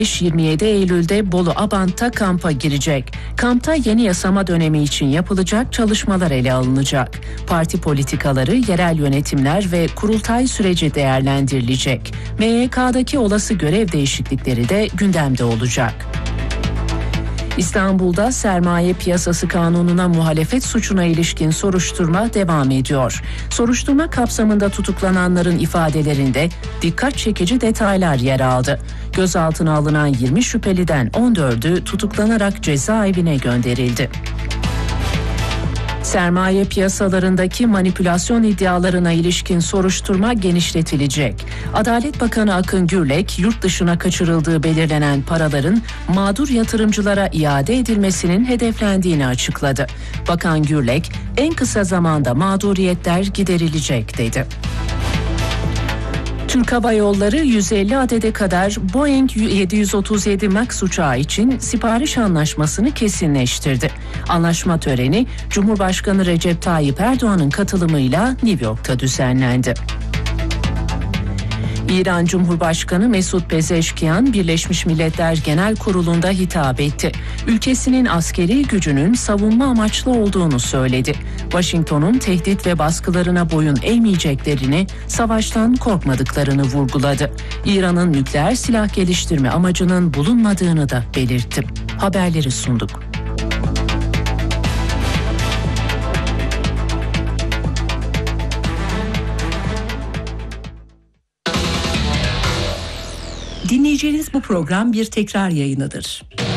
27 Eylül'de Bolu Abant'ta kampa girecek. Kampta yeni yasama dönemi için yapılacak çalışmalar ele alınacak. Parti politikaları, yerel yönetimler ve kurultay süreci değerlendirilecek. MYK'daki olası görev değişiklikleri de gündemde olacak. İstanbul'da sermaye piyasası kanununa muhalefet suçuna ilişkin soruşturma devam ediyor. Soruşturma kapsamında tutuklananların ifadelerinde dikkat çekici detaylar yer aldı. Gözaltına alınan 20 şüpheliden 14'ü tutuklanarak cezaevine gönderildi. Sermaye piyasalarındaki manipülasyon iddialarına ilişkin soruşturma genişletilecek. Adalet Bakanı Akın Gürlek, yurt dışına kaçırıldığı belirlenen paraların mağdur yatırımcılara iade edilmesinin hedeflendiğini açıkladı. Bakan Gürlek, en kısa zamanda mağduriyetler giderilecek dedi. Türk Hava Yolları 150 adede kadar Boeing 737 MAX uçağı için sipariş anlaşmasını kesinleştirdi. Anlaşma töreni Cumhurbaşkanı Recep Tayyip Erdoğan'ın katılımıyla New York'ta düzenlendi. İran Cumhurbaşkanı Mesut Pezeşkiyan, Birleşmiş Milletler Genel Kurulu'nda hitap etti. Ülkesinin askeri gücünün savunma amaçlı olduğunu söyledi. Washington'un tehdit ve baskılarına boyun eğmeyeceklerini, savaştan korkmadıklarını vurguladı. İran'ın nükleer silah geliştirme amacının bulunmadığını da belirtti. Haberleri sunduk. Dinleyeceğiniz bu program bir tekrar yayınıdır.